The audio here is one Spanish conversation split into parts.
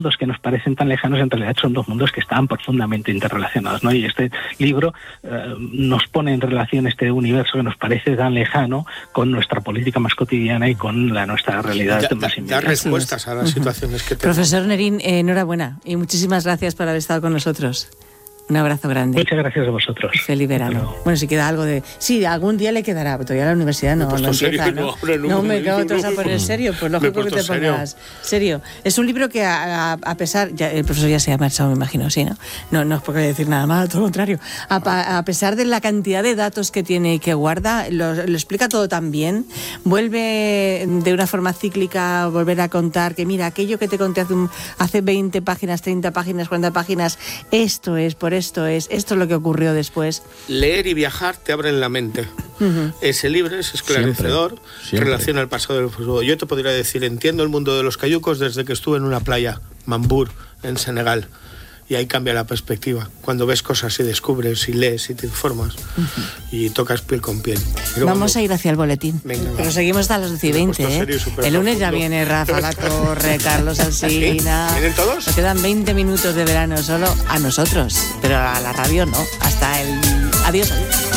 mundos que nos parecen tan lejanos en realidad son dos mundos que están profundamente interrelacionados, ¿no? Y este libro nos pone en relación este universo que nos parece tan lejano con nuestra política más cotidiana y con nuestra realidad más inmediata. Da respuestas a las situaciones que tenemos. Profesor Nerín, enhorabuena y muchísimas gracias por haber estado con nosotros. Un abrazo grande. Muchas gracias a vosotros. Feliz verano. Bueno, si queda algo de... Sí, algún día le quedará, pero todavía la universidad no empieza, ¿no? No me cago, te vas a poner serio, pues lógico que te pongas serio. Es un libro que a pesar... el profesor ya se ha marchado, me imagino, sí, ¿no? No es porque decir nada más, todo lo contrario. A pesar de la cantidad de datos que tiene y que guarda, lo explica todo tan bien, vuelve de una forma cíclica a volver a contar que mira, aquello que te conté hace 20 páginas, 30 páginas, 40 páginas, esto es lo que ocurrió después. Leer y viajar te abren la mente. Ese libro es esclarecedor, siempre. Relaciona el pasado del futuro. Yo te podría decir, entiendo el mundo de los cayucos desde que estuve en una playa, Mambour, en Senegal. Y ahí cambia la perspectiva. Cuando ves cosas y descubres y lees y te informas y tocas piel con piel. Pero vamos a ir hacia el boletín. Venga, pero seguimos hasta las 12:20, ¿eh? El lunes ya viene Rafa La Torre, Carlos Alsina. ¿Vienen todos? Nos quedan 20 minutos de verano solo a nosotros, pero a la radio no. Hasta el... Adiós.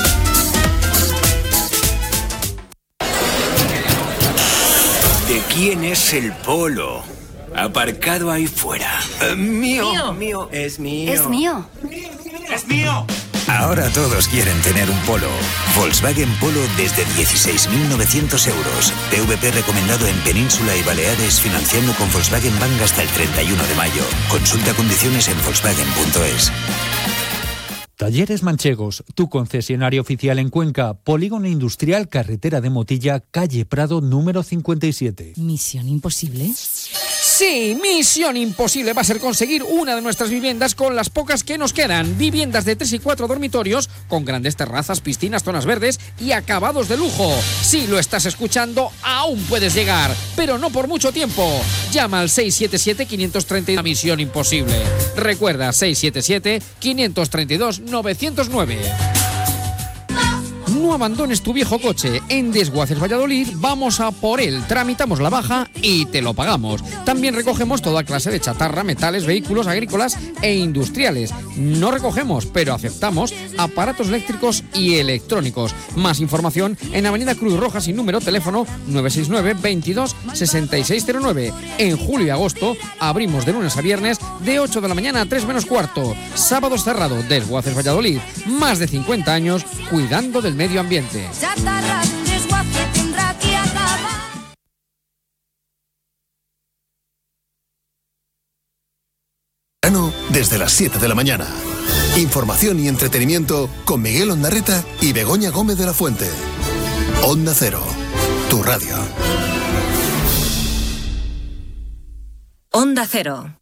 ¿De quién es el polo? Aparcado ahí fuera. Mío. Es mío. Es mío. Es mío. Ahora todos quieren tener un Polo. Volkswagen Polo desde 16.900 euros. PVP recomendado en Península y Baleares, financiando con Volkswagen Bank hasta el 31 de mayo. Consulta condiciones en Volkswagen.es. Talleres Manchegos, tu concesionario oficial en Cuenca, Polígono Industrial, Carretera de Motilla, calle Prado, número 57. ¿Misión imposible? Sí, misión imposible va a ser conseguir una de nuestras viviendas con las pocas que nos quedan. Viviendas de 3 y 4 dormitorios, con grandes terrazas, piscinas, zonas verdes y acabados de lujo. Si lo estás escuchando, aún puedes llegar, pero no por mucho tiempo. Llama al 677-532, misión imposible. Recuerda, 677-532-909. No abandones tu viejo coche. En Desguaces Valladolid vamos a por él. Tramitamos la baja y te lo pagamos. También recogemos toda clase de chatarra, metales, vehículos agrícolas e industriales. No recogemos, pero aceptamos aparatos eléctricos y electrónicos. Más información en Avenida Cruz Roja sin número, teléfono 969 22 6609. En julio y agosto abrimos de lunes a viernes de 8 de la mañana a 3 menos cuarto. Sábados cerrado. Desguaces Valladolid. Más de 50 años cuidando del medio ambiente. Desde las 7 de la mañana. Información y entretenimiento con Miguel Ondarreta y Begoña Gómez de la Fuente. Onda Cero, tu radio. Onda Cero.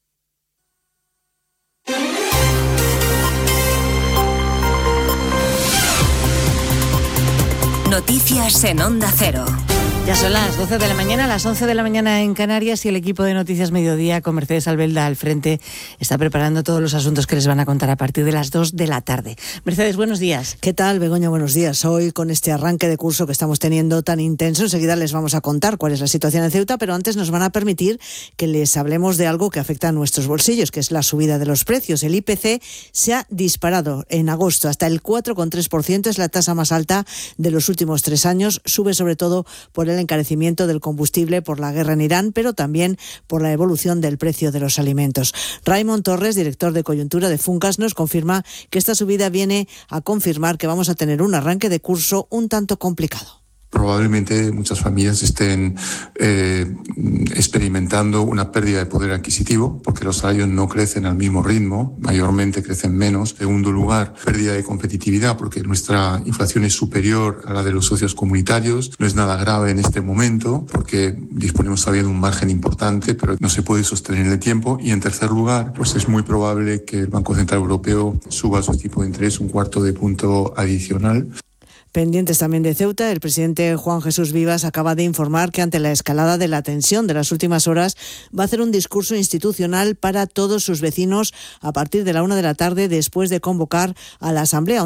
Noticias en Onda Cero. Ya son las 12 de la mañana, las 11 de la mañana en Canarias, y el equipo de Noticias Mediodía, con Mercedes Albelda al frente, está preparando todos los asuntos que les van a contar a partir de las 2 de la tarde. Mercedes, buenos días. ¿Qué tal, Begoña? Buenos días. Hoy, con este arranque de curso que estamos teniendo tan intenso, enseguida les vamos a contar cuál es la situación en Ceuta, pero antes nos van a permitir que les hablemos de algo que afecta a nuestros bolsillos, que es la subida de los precios. El IPC se ha disparado en agosto hasta el 4,3%, es la tasa más alta de los últimos 3 años. Sube sobre todo por el encarecimiento del combustible por la guerra en Irán, pero también por la evolución del precio de los alimentos. Raimon Torres, director de coyuntura de Funcas, nos confirma que esta subida viene a confirmar que vamos a tener un arranque de curso un tanto complicado. Probablemente muchas familias estén experimentando una pérdida de poder adquisitivo porque los salarios no crecen al mismo ritmo, mayormente crecen menos. En segundo lugar, pérdida de competitividad porque nuestra inflación es superior a la de los socios comunitarios. No es nada grave en este momento porque disponemos todavía de un margen importante, pero no se puede sostener en el tiempo. Y en tercer lugar, pues es muy probable que el Banco Central Europeo suba su tipo de interés 1/4 punto adicional. Pendientes también de Ceuta, el presidente Juan Jesús Vivas acaba de informar que ante la escalada de la tensión de las últimas horas va a hacer un discurso institucional para todos sus vecinos a partir de la 1 de la tarde, después de convocar a la Asamblea.